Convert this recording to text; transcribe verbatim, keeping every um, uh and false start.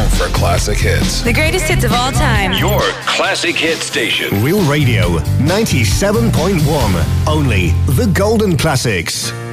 home for classic hits. The greatest hits of all time. Your classic hit station. Real Radio ninety-seven point one. Only the golden classics.